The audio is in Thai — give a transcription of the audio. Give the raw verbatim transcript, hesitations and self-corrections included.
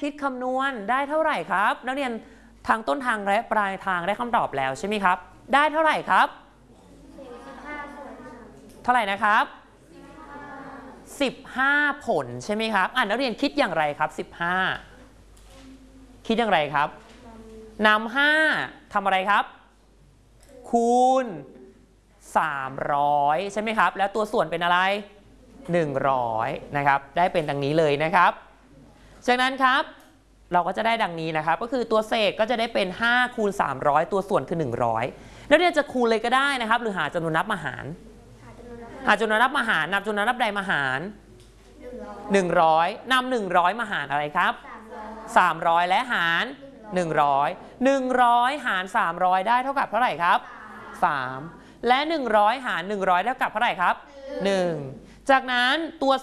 คิดคำนวณได้เท่าไหร่ครับนักเรียนทางต้นทางและปลายทางได้คำตอบแล้วใช่ไหมครับได้เท่าไหร่ครับเท่าไหร่นะครับสิบห้าผลใช่ไหมครับอ่านักเรียนคิดอย่างไรครับสิบห้าคิดอย่างไรครับนำห้าทำอะไรครับคูณสามร้อยใช่ไหมครับแล้วตัวส่วนเป็นอะไรหนึ่งร้อยนะครับได้เป็นดังนี้เลยนะครับจากนั้นครับเราก็จะได้ดังนี้นะครับก็คือตัวเศษก็จะได้เป็นห้าคูณสามร้อยตัวส่วนคือหนึ่งร้อยแล้วเนี่ยจะคูณเลยก็ได้นะครับหรือหาจำนวนนับมาหารหาจำนวนนับมาหารนำจำนวนนับใดมาหารหนึ่งร้อยนำหนึ่งร้อยมาหารอะไรครับสามร้อยและหารหนึ่งร้อย หนึ่งร้อยหารสามร้อยได้เท่ากับเท่าไหร่ครับสามและหนึ่งร้อยหารหนึ่งร้อยเท่ากับเท่าไหร่ครับหนึ่งจากนั้นตัว